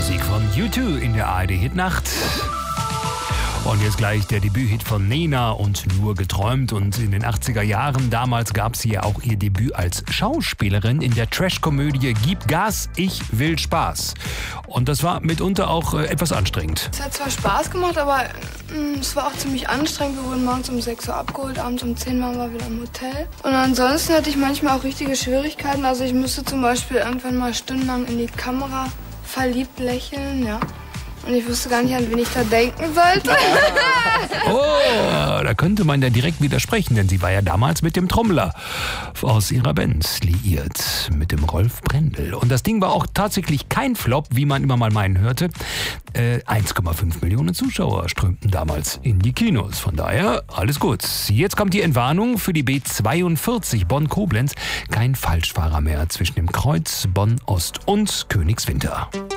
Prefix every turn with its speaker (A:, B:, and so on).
A: Musik von U2 in der ARD-Hitnacht. Und jetzt gleich der Debüthit von Nena und Nur geträumt. Und in den 80er Jahren, damals gab sie ja auch ihr Debüt als Schauspielerin in der Trash-Komödie Gib Gas, ich will Spaß. Und das war mitunter auch etwas anstrengend.
B: Es hat zwar Spaß gemacht, aber es war auch ziemlich anstrengend. Wir wurden morgens um 6 Uhr abgeholt, abends um 10 waren wir wieder im Hotel. Und ansonsten hatte ich manchmal auch richtige Schwierigkeiten. Also ich musste zum Beispiel irgendwann mal stundenlang in die Kamera verliebt lächeln, ja. Und ich wusste gar nicht, an wen ich da denken sollte.
A: Oh, da könnte man ja direkt widersprechen, denn sie war ja damals mit dem Trommler aus ihrer Band liiert, mit dem Rolf Brendel. Und das Ding war auch tatsächlich kein Flop, wie man immer mal meinen hörte. 1,5 Millionen Zuschauer strömten damals in die Kinos. Von daher, alles gut. Jetzt kommt die Entwarnung für die B42 Bonn-Koblenz. Kein Falschfahrer mehr zwischen dem Kreuz Bonn-Ost und Königswinter.